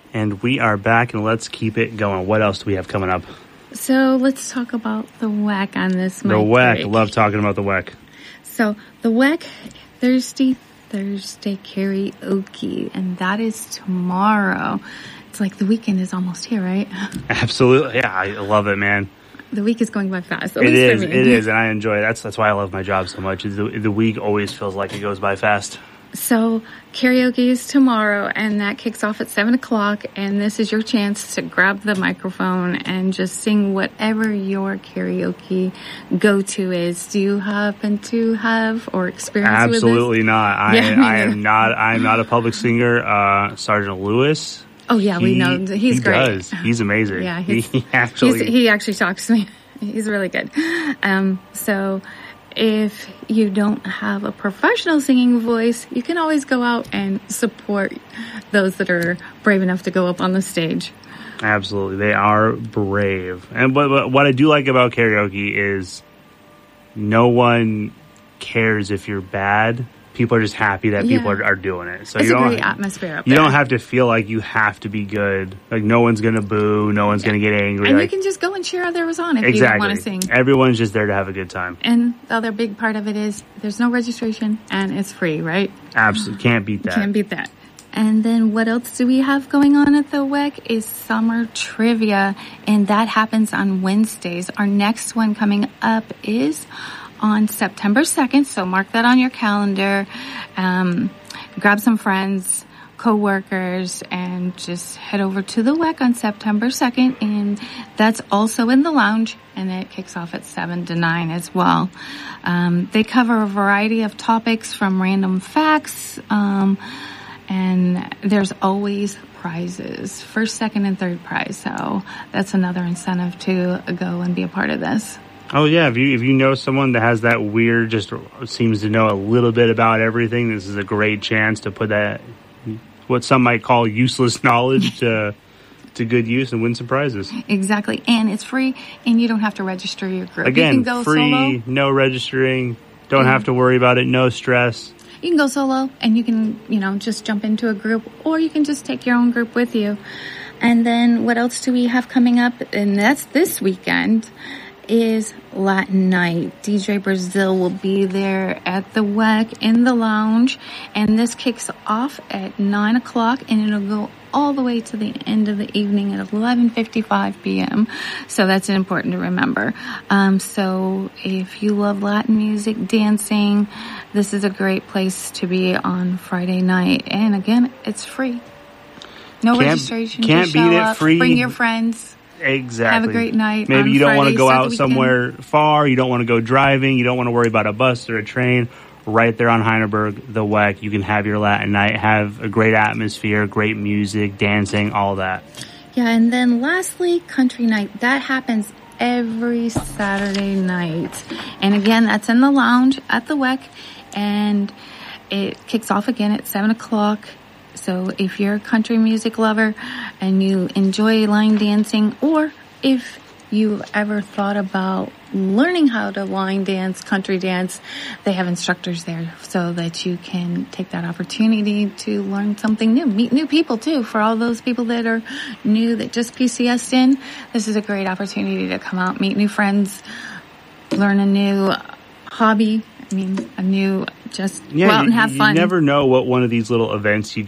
And we are back, and let's keep it going. What else do we have coming up? So let's talk about the WEC on this. The WEC. Love talking about the WEC. So the WEC Thursday karaoke, and that is tomorrow. It's like the weekend is almost here, right? Absolutely. Yeah, I love it, man. The week is going by fast. It is, and I enjoy it. That's why I love my job so much. The week always feels like it goes by fast. So karaoke is tomorrow, and that kicks off at 7 o'clock, and this is your chance to grab the microphone and just sing whatever your karaoke go-to is. Do you happen to have or experience Absolutely with this? Not. I'm not a public singer. Sergeant Lewis. Oh yeah, we know he's great. He's amazing. Yeah, he actually talks to me. He's really good. So if you don't have a professional singing voice, you can always go out and support those that are brave enough to go up on the stage. Absolutely, they are brave. And but what I do like about karaoke is no one cares if you're bad. People are just happy that people are doing it. So it's a great atmosphere up there. You don't have to feel like you have to be good. Like no one's going to boo. No one's going to get angry. And you can just go and cheer others on if you don't want to sing. Everyone's just there to have a good time. And the other big part of it is there's no registration and it's free, right? Absolutely. Can't beat that. Can't beat that. And then what else do we have going on at the WEC is summer trivia. And that happens on Wednesdays. Our next one coming up is on September 2nd, so mark that on your calendar. Grab some friends, co-workers, and just head over to the WEC on September 2nd, and that's also in the lounge, and it kicks off at 7 to 9 as well. They cover a variety of topics from random facts, and there's always prizes, first, second, and third prize, so that's another incentive to go and be a part of this. Oh, yeah. If you know someone that has that weird, just seems to know a little bit about everything, this is a great chance to put that, what some might call useless knowledge to good use and win some prizes. Exactly. And it's free, and you don't have to register your group. Again, you can go free, solo. No registering, don't have to worry about it, no stress. You can go solo, and you can, just jump into a group, or you can just take your own group with you. And then what else do we have coming up? And that's this weekend. Is Latin Night. DJ Brazil will be there at the WEC in the lounge, and this kicks off at 9 o'clock, and it'll go all the way to the end of the evening at 11:55 p.m. So that's important to remember. So if you love Latin music, dancing, this is a great place to be on Friday night. And again, it's free. No registration. Can't beat it. Free. Bring your friends. Exactly. Have a great night. Maybe you don't want to go out weekend. somewhere far. You don't want to go driving. You don't want to worry about a bus or a train. Right there on Heidelberg, the WEC, you can have your Latin night, have a great atmosphere, great music, dancing, all that. Yeah, and then lastly, country night. That happens every Saturday night. And again, that's in the lounge at the WEC, and it kicks off again at 7 o'clock. So if you're a country music lover and you enjoy line dancing, or if you ever thought about learning how to line dance, country dance, they have instructors there so that you can take that opportunity to learn something new. Meet new people too. For all those people that are new, that just PCS'd in, this is a great opportunity to come out, meet new friends, learn a new hobby. Go out and have fun. You never know what one of these little events you